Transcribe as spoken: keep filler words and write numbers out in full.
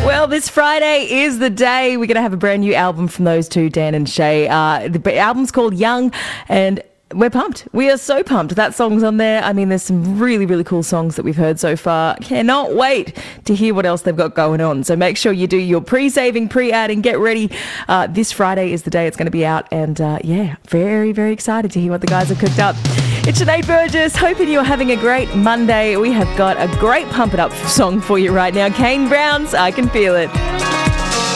Well, this Friday is the day we're going to have a brand new album from those two, Dan and Shay. Uh, the album's called Young, and we're pumped. We are so pumped. That song's on there. I mean, there's some really, really cool songs that we've heard so far. Cannot wait to hear what else they've got going on. So make sure you do your pre-saving, pre-adding, get ready. Uh, this Friday is the day it's going to be out. And uh, yeah, very, very excited to hear what the guys have cooked up. It's Sinead Burgess, hoping you're having a great Monday. We have got a great Pump It Up song for you right now. Kane Brown's I Can Feel It.